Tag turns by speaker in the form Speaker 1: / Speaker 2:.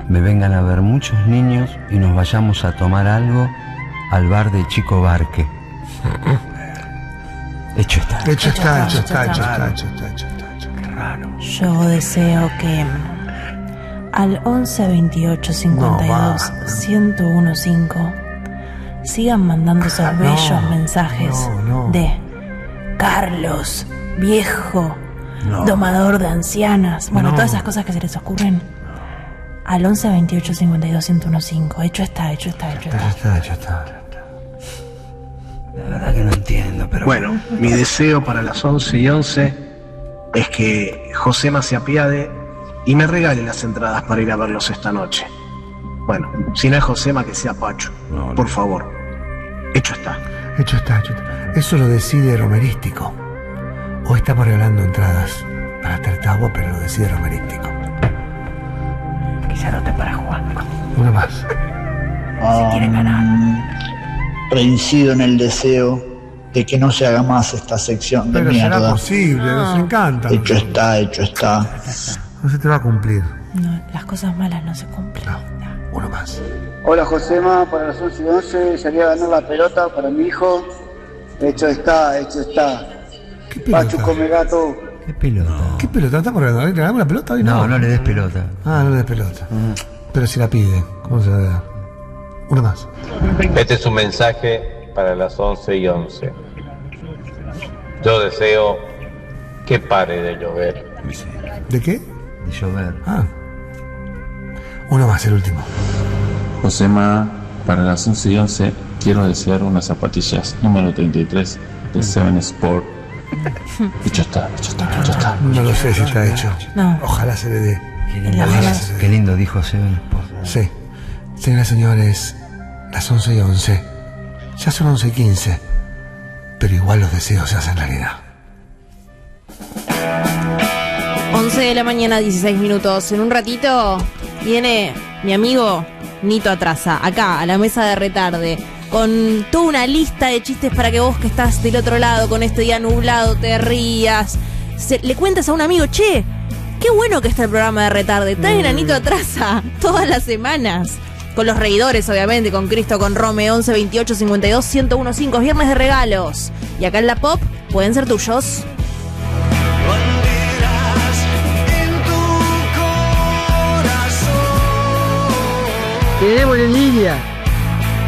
Speaker 1: me vengan a ver muchos niños y nos vayamos a tomar algo al bar de Chico Barque. Hecho está.
Speaker 2: Hecho está.
Speaker 1: Qué raro.
Speaker 3: Yo deseo que al 11 28 52 1015 sigan mandando esos bellos mensajes de Carlos, viejo, domador de ancianas. Bueno, todas esas cosas que se les ocurren. Al 11 28 52 1015. Hecho está.
Speaker 1: La verdad que no entiendo, pero...
Speaker 4: Bueno, mi deseo para las 11:11 es que Josema se apiade y me regale las entradas para ir a verlos esta noche. Bueno, si no es Josema, que sea Pacho. Por favor. Hecho está.
Speaker 2: Eso lo decide Romerístico. O estamos regalando entradas para Tertagua, pero lo decide Romerístico.
Speaker 1: Quizá no te para jugar.
Speaker 2: Una más.
Speaker 1: Si quieren ganar.
Speaker 5: Reincido en el deseo de que no se haga más esta sección de
Speaker 2: Pero
Speaker 5: mierda.
Speaker 2: será posible, nos encanta.
Speaker 5: Hecho está.
Speaker 2: No se te va a cumplir.
Speaker 3: No, las cosas malas no se cumplen.
Speaker 2: Uno más.
Speaker 6: Hola Josema, para las 11:11 salí a ganar la pelota para mi hijo. Hecho está.
Speaker 2: ¿Qué pelota?
Speaker 6: Pachu come gato.
Speaker 1: ¿Qué pelota?
Speaker 2: ¿Qué pelota? ¿Estamos regalando? ¿Le damos la pelota hoy?
Speaker 1: No le des pelota.
Speaker 2: No le des pelota. Pero si la pide, ¿cómo se la da? Una más.
Speaker 7: Este es un mensaje para las 11:11. Yo deseo que pare de llover.
Speaker 2: ¿De qué?
Speaker 1: De llover.
Speaker 2: Uno más, el último.
Speaker 8: Josema, para las 11:11 quiero desear unas zapatillas número 33 de Seven Sport. Hecho está.
Speaker 2: No lo sé si está hecho.
Speaker 3: No.
Speaker 2: Ojalá se le dé.
Speaker 1: Qué lindo dijo Seven Sport.
Speaker 2: Sí. Señoras y señores, las 11:11. Ya son 11:15. Pero igual los deseos se hacen realidad.
Speaker 3: 11 de la mañana, 16 minutos. En un ratito viene mi amigo Nito Atrasa, acá a la mesa de retarde, con toda una lista de chistes para que vos que estás del otro lado con este día nublado te rías. Le cuentas a un amigo, che, qué bueno que está el programa de retarde. Traen a Nito Atrasa todas las semanas. Con los reidores, obviamente, con Cristo, con Rome, 11 28 52 1015, viernes de regalos. Y acá en la Pop pueden ser tuyos.
Speaker 9: Tenemos en línea